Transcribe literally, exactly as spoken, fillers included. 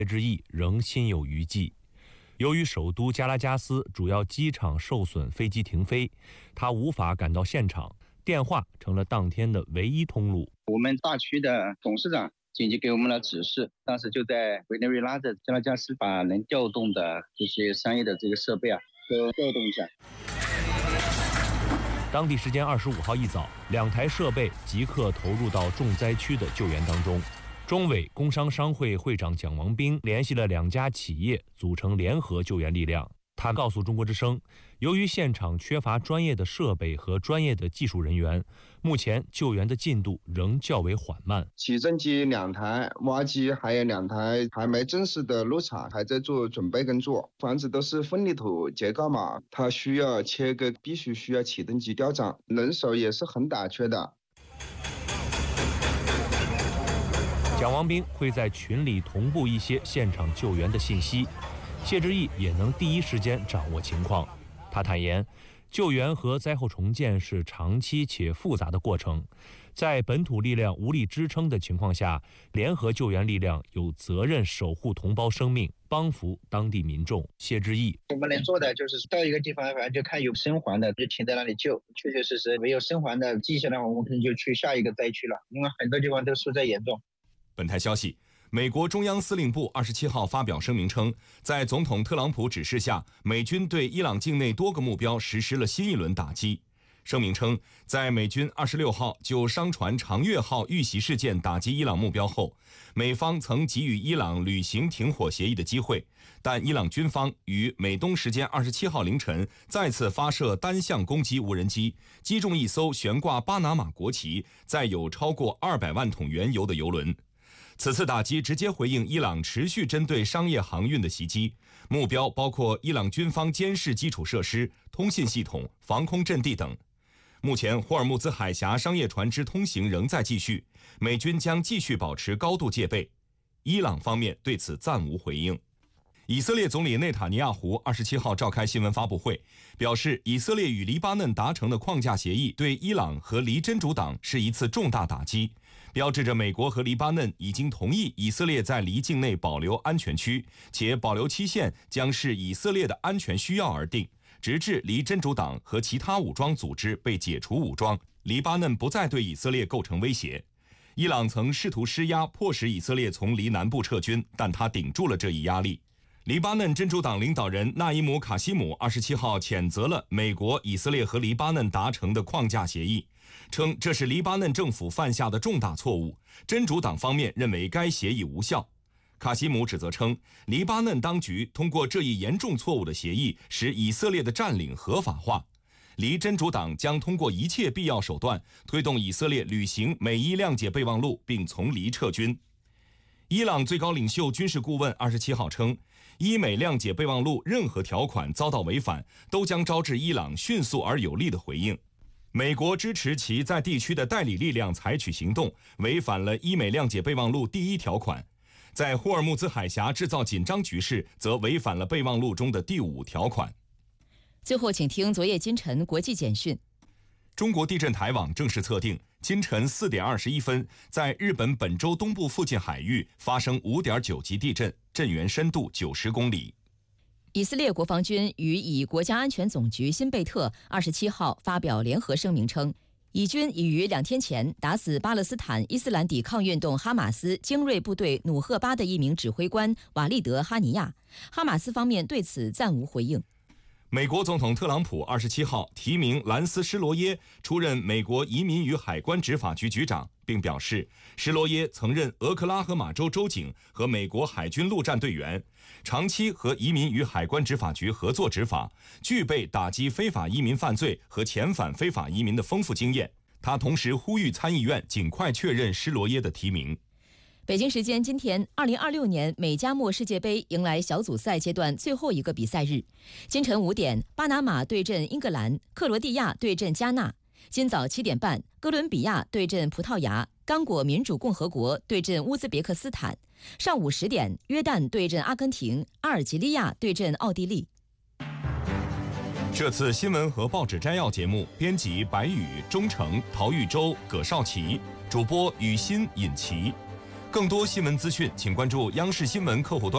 谢之意仍心有余悸。由于首都加拉加斯主要机场受损，飞机停飞，他无法赶到现场，电话成了当天的唯一通路。 我们大区的董事长紧急给我们了指示，当时就在委内瑞拉的加拉加斯把能调动的这些商业的这个设备啊都调动一下。 当地时间二十五号一早，两台设备即刻投入到重灾区的救援当中。中委工商商会会长蒋王斌联系了两家企业，组成联合救援力量。他告诉中国之声，由于现场缺乏专业的设备和专业的技术人员，目前救援的进度仍较为缓慢。 起重机两台，挖机还有两台，还没正式的入场，还在做准备工作。房子都是分离土结构嘛，它需要切割，必须需要起重机吊装，人手也是很短缺的。 蒋王斌会在群里同步一些现场救援的信息，谢之意也能第一时间掌握情况。他坦言，救援和灾后重建是长期且复杂的过程，在本土力量无力支撑的情况下，联合救援力量有责任守护同胞生命，帮扶当地民众。谢之意， 我们能做的就是到一个地方，反正就看有生还的就停在那里救，确确实实没有生还的迹象的话，我们可能就去下一个灾区了，因为很多地方都受灾严重。 本台消息，美国中央司令部二十七号发表声明称，在总统特朗普指示下，美军对伊朗境内多个目标实施了新一轮打击。声明称，在美军二十六号就商船长月号遇袭事件打击伊朗目标后，美方曾给予伊朗履行停火协议的机会，但伊朗军方于美东时间二十七号凌晨再次发射单向攻击无人机，击中一艘悬挂巴拿马国旗、载有超过二百万桶原油的油轮。此次打击直接回应伊朗持续针对商业航运的袭击，目标包括伊朗军方监视基础设施、通信系统、防空阵地等。目前，霍尔木兹海峡商业船只通行仍在继续，美军将继续保持高度戒备。伊朗方面对此暂无回应。以色列总理内塔尼亚胡二十七号召开新闻发布会，表示以色列与黎巴嫩达成的框架协议对伊朗和黎真主党是一次重大打击，标志着美国和黎巴嫩已经同意以色列在黎境内保留安全区，且保留期限将视以色列的安全需要而定，直至黎真主党和其他武装组织被解除武装，黎巴嫩不再对以色列构成威胁。伊朗曾试图施压，迫使以色列从黎南部撤军，但他顶住了这一压力。黎巴嫩真主党领导人纳伊姆·卡西姆二十七号谴责了美国、以色列和黎巴嫩达成的框架协议，称这是黎巴嫩政府犯下的重大错误。真主党方面认为该协议无效。卡西姆指责称，黎巴嫩当局通过这一严重错误的协议，使以色列的占领合法化。黎真主党将通过一切必要手段，推动以色列履行美伊谅解备忘录，并从黎撤军。伊朗最高领袖军事顾问二十七号称，伊美谅解备忘录任何条款遭到违反，都将招致伊朗迅速而有力的回应。美国支持其在地区的代理力量采取行动，违反了伊美谅解备忘录第一条款；在霍尔木兹海峡制造紧张局势，则违反了备忘录中的第五条款。 最后，请听昨夜今晨国际简讯。 中国地震台网正式测定，今晨四点二十一分，在日本本州东部附近海域发生五点九级地震，震源深度九十公里。 以色列国防军与以国家安全总局新贝特二十七号发表联合声明称，以军已于两天前打死巴勒斯坦伊斯兰抵抗运动哈马斯精锐部队努赫巴的一名指挥官瓦利德·哈尼亚。哈马斯方面对此暂无回应。 美国总统特朗普二十七号提名兰斯·施罗耶出任美国移民与海关执法局局长，并表示，施罗耶曾任俄克拉荷马州州警和美国海军陆战队员，长期和移民与海关执法局合作执法，具备打击非法移民犯罪和遣返非法移民的丰富经验。他同时呼吁参议院尽快确认施罗耶的提名。 北京时间今天，二零二六年美加墨世界杯迎来小组赛阶段最后一个比赛日。今晨五点，巴拿马对阵英格兰，克罗地亚对阵加纳；今早七点半，哥伦比亚对阵葡萄牙，刚果民主共和国对阵乌兹别克斯坦；上午十点，约旦对阵阿根廷，阿尔及利亚对阵奥地利。 这次新闻和报纸摘要节目，编辑白宇、钟诚、陶玉洲、葛少奇，主播雨欣、尹奇。更多新闻资讯，请关注央视新闻客户端。